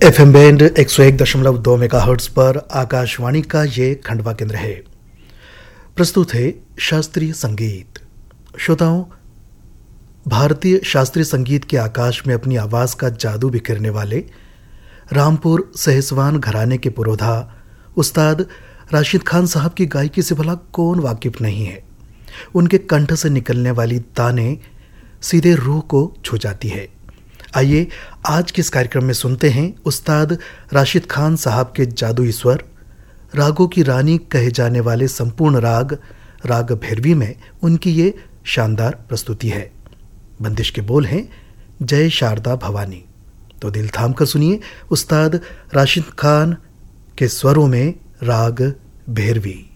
FM band 101.2 megahertz पर आकाशवाणी का ये खंडवा केंद्र है। प्रस्तुत है शास्त्रीय संगीत। श्रोताओं, भारतीय शास्त्रीय संगीत के आकाश में अपनी आवाज का जादू बिखेरने वाले रामपुर सहसवान घराने के पुरोधा उस्ताद राशिद खान साहब की गायकी से भला कौन वाकिफ नहीं है। उनके कंठ से निकलने वाली ताने सीधे रूह को छू जाती है। आइए आज के इस कार्यक्रम में सुनते हैं उस्ताद राशिद खान साहब के जादुई स्वर, रागों की रानी कहे जाने वाले संपूर्ण राग भैरवी में उनकी ये शानदार प्रस्तुति है। बंदिश के बोल हैं जय शारदा भवानी। तो दिल थाम कर सुनिए उस्ताद राशिद खान के स्वरों में राग भैरवी।